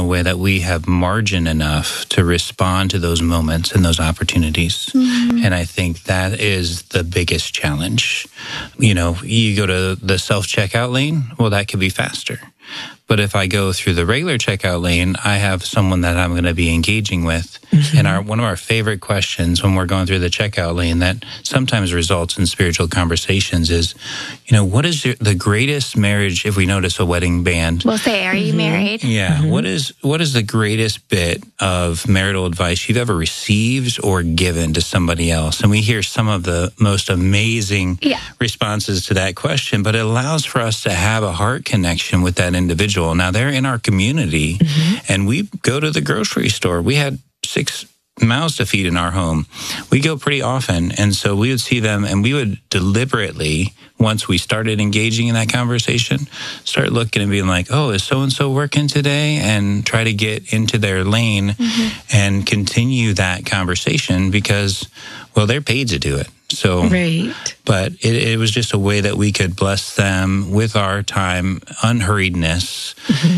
way that we have margin enough to respond to those moments and those opportunities. And I think that is the biggest challenge. You know, you go to the self-checkout lane, well, that could be faster. But if I go through the regular checkout lane, I have someone that I'm going to be engaging with. And one of our favorite questions when we're going through the checkout lane that sometimes results in spiritual conversations is, you know, what is the greatest marriage, if we notice a wedding band? We'll say, are you married? Yeah. What is the greatest bit of marital advice you've ever received or given to somebody else? And we hear some of the most amazing responses to that question, but it allows for us to have a heart connection with that individual. Now, they're in our community, and we go to the grocery store. We had 6 mouths to feed in our home. We go pretty often, and so we would see them, and we would deliberately, once we started engaging in that conversation, start looking and being like, oh, is so-and-so working today? And try to get into their lane and continue that conversation because, well, they're paid to do it. So, but it was just a way that we could bless them with our time, unhurriedness,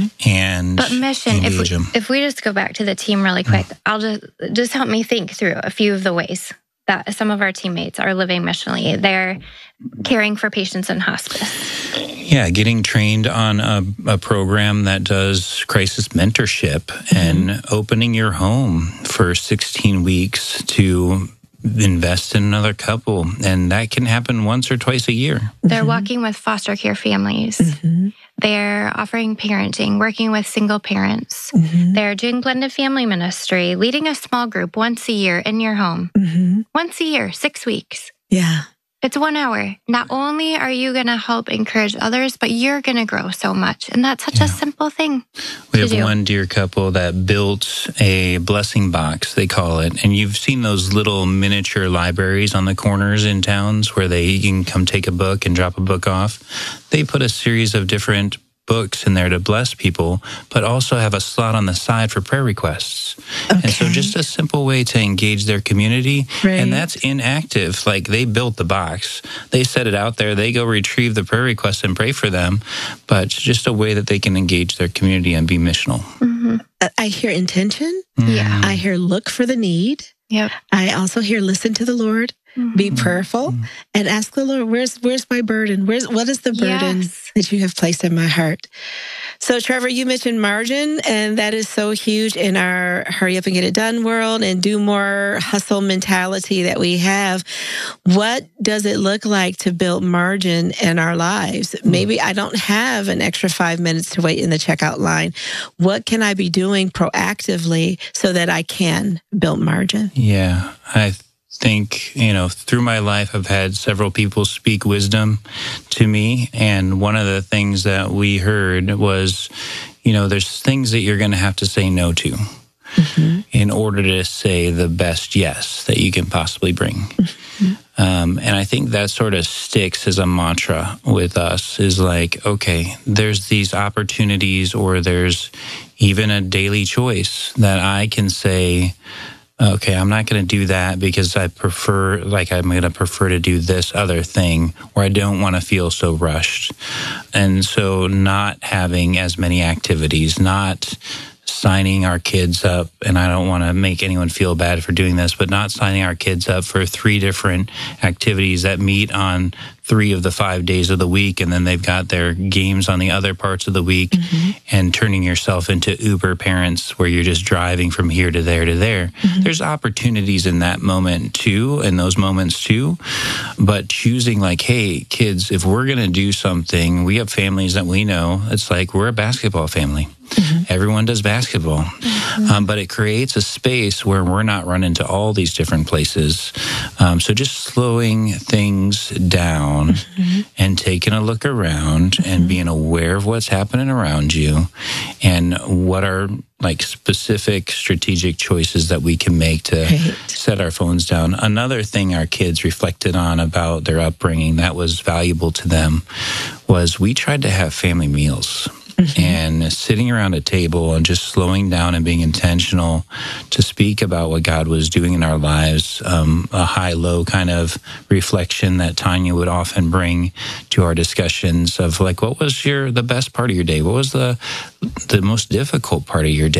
and but mission. If we just go back to the team really quick, I'll just help me think through a few of the ways that some of our teammates are living missionally. They're caring for patients in hospice. Yeah, getting trained on a program that does crisis mentorship and opening your home for 16 weeks to invest in another couple, and that can happen once or twice a year. They're walking with foster care families. They're offering parenting, working with single parents. They're doing blended family ministry, leading a small group once a year in your home. Once a year, 6 weeks. Yeah. It's 1 hour. Not only are you going to help encourage others, but you're going to grow so much. And that's such a simple thing. We have one dear couple that built a blessing box, they call it. And you've seen those little miniature libraries on the corners in towns where you can come take a book and drop a book off. They put a series of different books in there to bless people, but also have a slot on the side for prayer requests. And so just a simple way to engage their community. And that's inactive. Like, they built the box. They set it out there. They go retrieve the prayer requests and pray for them. But it's just a way that they can engage their community and be missional. I hear intention. Yeah. I hear look for the need. Yep. I also hear listen to the Lord. Be prayerful and ask the Lord, where's my burden? What is the burden that you have placed in my heart? So, Trevor, you mentioned margin, and that is so huge in our hurry up and get it done world and do more hustle mentality that we have. What does it look like to build margin in our lives? Maybe I don't have an extra 5 minutes to wait in the checkout line. What can I be doing proactively so that I can build margin? Yeah, I think, you know, through my life, I've had several people speak wisdom to me. And one of the things that we heard was, you know, there's things that you're going to have to say no to in order to say the best yes that you can possibly bring. And I think that sort of sticks as a mantra with us, is like, okay, there's these opportunities, or there's even a daily choice that I can say, okay, I'm not going to do that because I'm going to prefer to do this other thing, or I don't want to feel so rushed. And so not having as many activities, not signing our kids up, and I don't want to make anyone feel bad for doing this, but not signing our kids up for 3 different activities that meet on 3 of the 5 days of the week, and then they've got their games on the other parts of the week, and turning yourself into Uber parents where you're just driving from here to there to there. There's opportunities in that moment too, in those moments too, but choosing like, hey, kids, if we're going to do something, we have families that we know, it's like we're a basketball family. Everyone does basketball, but it creates a space where we're not running to all these different places. So just slowing things down and taking a look around and being aware of what's happening around you and what are like specific strategic choices that we can make to set our phones down. Another thing our kids reflected on about their upbringing that was valuable to them was we tried to have family meals. And sitting around a table and just slowing down and being intentional to speak about what God was doing in our lives, a high-low kind of reflection that Tanya would often bring to our discussions of like, what was the best part of your day? What was the most difficult part of your day?